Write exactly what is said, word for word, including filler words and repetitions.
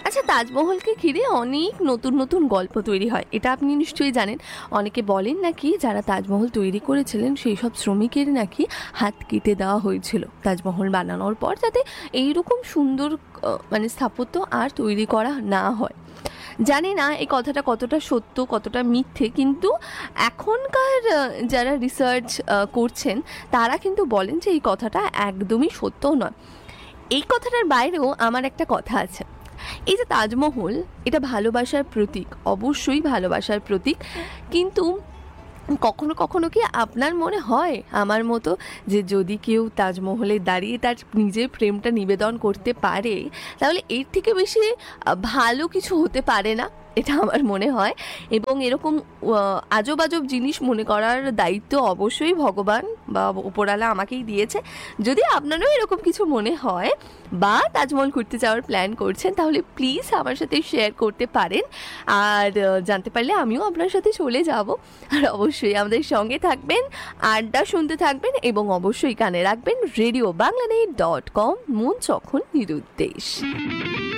আচ্ছা, তাজমহলকে ঘিরে অনেক নতুন নতুন গল্প তৈরি হয়, এটা আপনি নিশ্চয়ই জানেন। অনেকে বলেন নাকি যারা তাজমহল তৈরি করেছিলেন সেই সব শ্রমিকের নাকি হাত কেটে দেওয়া হয়েছিল তাজমহল বানানোর পর, যাতে এইরকম সুন্দর মানে স্থাপত্য আর তৈরি করা না হয়। জানি না এই কথাটা কতটা সত্য কতটা মিথ্যে, কিন্তু এখনকার যারা রিসার্চ করছেন তারা কিন্তু বলেন যে এই কথাটা একদমই সত্য নয়। এই কথাটার বাইরেও আমার একটা কথা আছে। এই যে তাজমহল, এটা ভালোবাসার প্রতীক, অবশ্যই ভালোবাসার প্রতীক, কিন্তু কখনো কখনো কি আপনার মনে হয় আমার মতো যে যদি কেউ তাজমহলে দাঁড়িয়ে তার নিজের প্রেমটা নিবেদন করতে পারে, তাহলে এর থেকে বেশি ভালো কিছু হতে পারে না? এটা আমার মনে হয়। এবং এরকম আজব আজব জিনিস মনে করার দায়িত্ব অবশ্যই ভগবান বা উপরওয়ালা আমাকেই দিয়েছে। যদি আপনারও এরকম কিছু মনে হয় বা তাজমহল ঘুরতে যাওয়ার প্ল্যান করছেন, তাহলে প্লিজ আমার সাথে শেয়ার করতে পারেন। আর জানতে পারলে আমিও আপনার সাথে চলে যাব। আর অবশ্যই আমাদের সঙ্গে থাকবেন, আড্ডা শুনতে থাকবেন এবং অবশ্যই কানে রাখবেন রেডিও বাংলা ডট কম, মন যখন নিরুদ্দেশ।